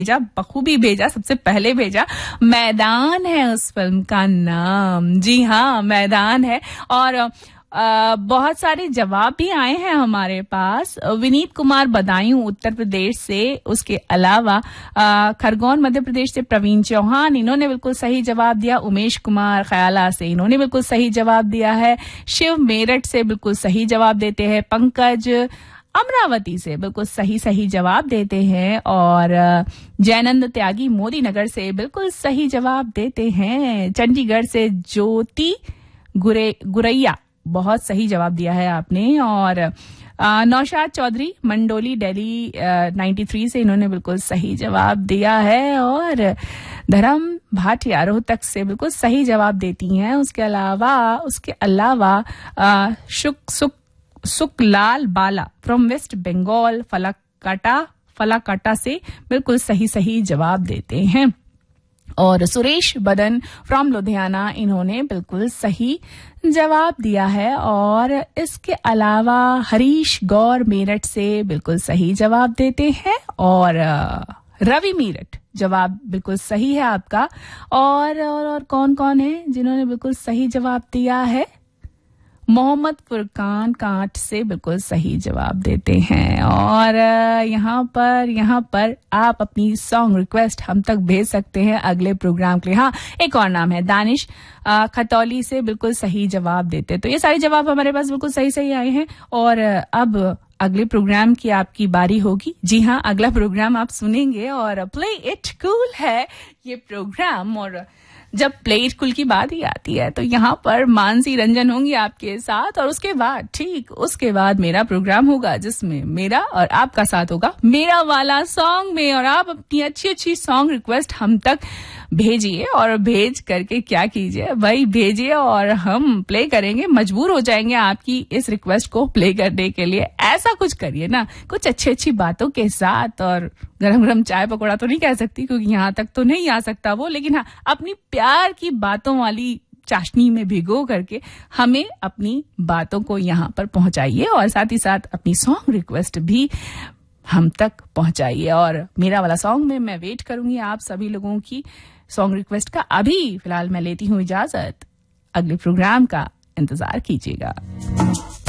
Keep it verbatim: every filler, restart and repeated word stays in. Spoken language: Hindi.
भेजा, बखूबी भेजा, सबसे पहले भेजा मैदान है उस फिल्म का नाम। जी हाँ, मैदान है। और आ, बहुत सारे जवाब भी आए हैं हमारे पास। विनीत कुमार बदायूं उत्तर प्रदेश से, उसके अलावा खरगोन मध्य प्रदेश से प्रवीण चौहान, इन्होंने बिल्कुल सही जवाब दिया। उमेश कुमार खयाला से, इन्होंने बिल्कुल सही जवाब दिया है। शिव मेरठ से बिल्कुल सही जवाब देते हैं। पंकज अमरावती से बिल्कुल सही सही जवाब देते हैं। और जैनंद त्यागी मोदी नगर से बिल्कुल सही जवाब देते हैं। चंडीगढ़ से ज्योति गुरे गुरैया, बहुत सही जवाब दिया है आपने। और नौशाद चौधरी मंडोली दिल्ली तिरानवे से, इन्होंने बिल्कुल सही जवाब दिया है। और धर्म भाटिया रोहतक से बिल्कुल सही जवाब देती हैं। उसके अलावा उसके अलावा सुख सुख सुखलाल बाला फ्रॉम वेस्ट बंगाल फलाकाटा फलाकाटा से बिल्कुल सही सही जवाब देते हैं। और सुरेश बदन फ्रॉम लुधियाना, इन्होंने बिल्कुल सही जवाब दिया है। और इसके अलावा हरीश गौर मेरठ से बिल्कुल सही जवाब देते हैं। और रवि मेरठ, जवाब बिल्कुल सही है आपका। और और, और कौन कौन है जिन्होंने बिल्कुल सही जवाब दिया है? मोहम्मद फुरकान कांट से बिल्कुल सही जवाब देते हैं। और यहाँ पर यहाँ पर आप अपनी सॉन्ग रिक्वेस्ट हम तक भेज सकते हैं अगले प्रोग्राम के लिए। हाँ, एक और नाम है दानिश खतौली से, बिल्कुल सही जवाब देते। तो ये सारे जवाब हमारे पास बिल्कुल सही सही आए हैं। और अब अगले प्रोग्राम की आपकी बारी होगी। जी हाँ, अगला प्रोग्राम आप सुनेंगे। और प्ले इट कूल है ये प्रोग्राम। और जब प्ले इट कूल की बात ही आती है तो यहाँ पर मानसी रंजन होंगी आपके साथ। और उसके बाद ठीक उसके बाद मेरा प्रोग्राम होगा, जिसमें मेरा और आपका साथ होगा मेरा वाला सॉन्ग में। और आप अपनी अच्छी अच्छी सॉन्ग रिक्वेस्ट हम तक भेजिए। और भेज करके क्या कीजिए भाई, भेजिए और हम प्ले करेंगे। मजबूर हो जाएंगे आपकी इस रिक्वेस्ट को प्ले करने के लिए। ऐसा कुछ करिए ना, कुछ अच्छी अच्छी बातों के साथ। और गरम गरम चाय पकौड़ा तो नहीं कह सकती क्योंकि यहाँ तक तो नहीं आ सकता वो, लेकिन हाँ, अपनी प्यार की बातों वाली चाशनी में भिगो करके हमें अपनी बातों को यहाँ पर पहुंचाइए। और साथ ही साथ अपनी सॉन्ग रिक्वेस्ट भी हम तक पहुंचाइए। और मेरा वाला सॉन्ग में मैं वेट करूंगी आप सभी लोगों की सॉन्ग रिक्वेस्ट का। अभी फिलहाल मैं लेती हूँ इजाजत, अगले प्रोग्राम का इंतजार कीजिएगा।